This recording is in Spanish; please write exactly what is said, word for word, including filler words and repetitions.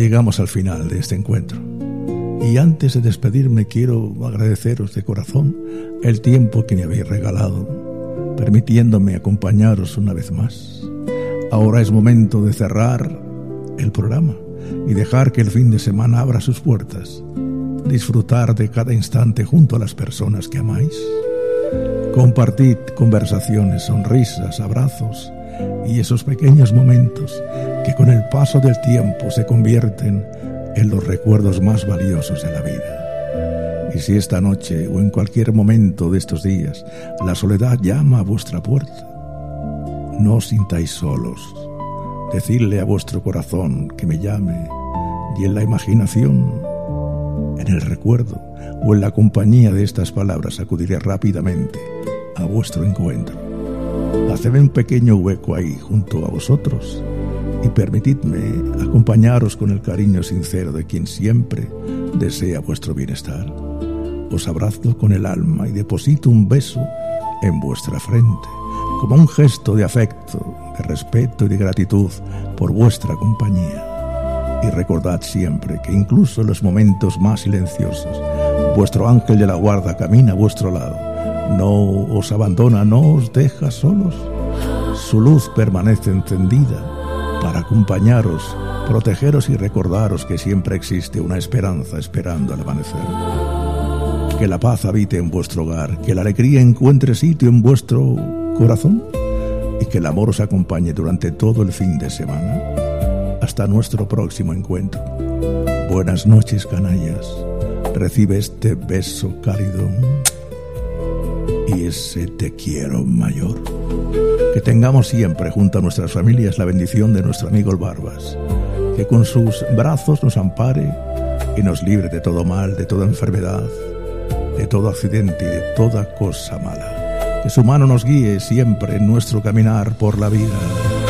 Llegamos al final de este encuentro. Y antes de despedirme quiero agradeceros de corazón el tiempo que me habéis regalado, permitiéndome acompañaros una vez más. Ahora es momento de cerrar el programa y dejar que el fin de semana abra sus puertas. Disfrutar de cada instante junto a las personas que amáis. Compartid conversaciones, sonrisas, abrazos y esos pequeños momentos que con el paso del tiempo se convierten en los recuerdos más valiosos de la vida. Y si esta noche o en cualquier momento de estos días la soledad llama a vuestra puerta, no os sintáis solos. Decidle a vuestro corazón que me llame, y en la imaginación, en el recuerdo o en la compañía de estas palabras acudiré rápidamente a vuestro encuentro. Hacedme un pequeño hueco ahí junto a vosotros y permitidme acompañaros con el cariño sincero de quien siempre desea vuestro bienestar. Os abrazo con el alma y deposito un beso en vuestra frente, como un gesto de afecto, de respeto y de gratitud por vuestra compañía. Y recordad siempre que incluso en los momentos más silenciosos, vuestro ángel de la guarda camina a vuestro lado, no os abandona, no os deja solos. Su luz permanece encendida para acompañaros, protegeros y recordaros que siempre existe una esperanza esperando al amanecer. Que la paz habite en vuestro hogar, que la alegría encuentre sitio en vuestro corazón y que el amor os acompañe durante todo el fin de semana. Hasta nuestro próximo encuentro. Buenas noches, canallas. Recibe este beso cálido y ese te quiero mayor. Que tengamos siempre junto a nuestras familias la bendición de nuestro amigo el Barbas, que con sus brazos nos ampare y nos libre de todo mal, de toda enfermedad, de todo accidente y de toda cosa mala. Que su mano nos guíe siempre en nuestro caminar por la vida.